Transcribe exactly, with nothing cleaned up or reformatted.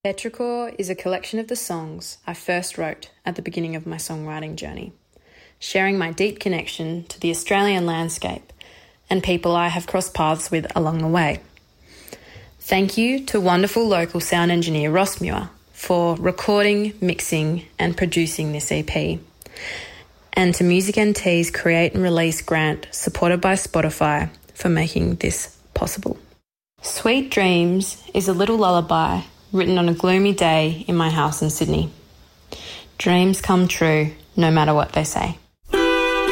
Petrichor is a collection of the songs I first wrote at the beginning of my songwriting journey, sharing my deep connection to the Australian landscape and people I have crossed paths with along the way. Thank you to wonderful local sound engineer Ross Muir for recording, mixing and producing this E P, and to Music N T's Create and Release grant supported by Spotify for making this possible. Sweet Dreams is a little lullaby written on a gloomy day in my house in Sydney. Dreams come true no matter what they say.